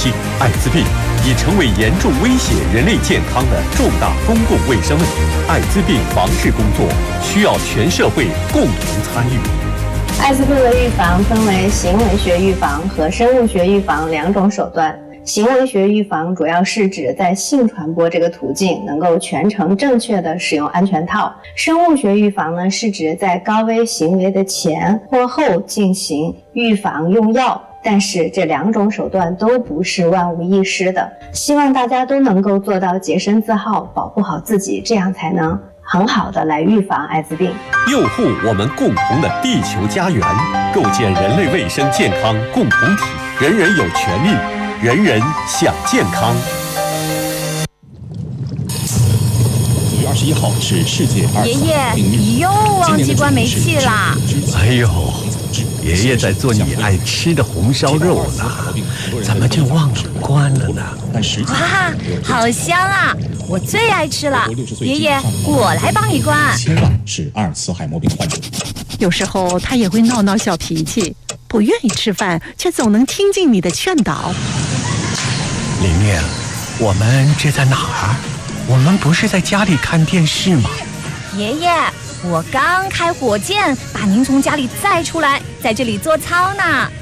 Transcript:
心，艾滋病已成为严重威胁人类健康的重大公共卫生问题。艾滋病防治工作需要全社会共同参与。 艾滋病的预防分为行为学预防和生物学预防两种手段。行为学预防主要是指在性传播这个途径能够全程正确的使用安全套。生物学预防呢，是指在高危行为的前或后进行预防用药。但是这两种手段都不是万无一失的，希望大家都能够做到洁身自好，保护好自己，这样才能很好的来预防艾滋病， 佑护我们共同的地球家园，构建人类卫生健康共同体。人人有权利，人人享健康。 9月21号是世界阿尔爷爷，你又忘记关煤气啦！ 哎呦，爷爷在做你爱吃的红烧肉呢，怎么就忘了关了呢？ 哇，好香啊！我最爱吃了。爷爷，我来帮你关。 千万是阿尔茨海默病患者。 有时候他也会闹闹小脾气，不愿意吃饭，却总能听进你的劝导。 玲玲，我们这在哪儿？我们不是在家里看电视吗？ 爷爷，我刚开火箭把您从家里载出来，在这里做操呢。